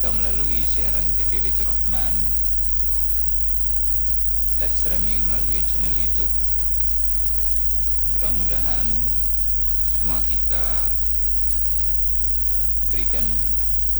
atau melalui siaran TV Baitur Rahman, live streaming melalui channel YouTube. Mudah-mudahan semua kita diberikan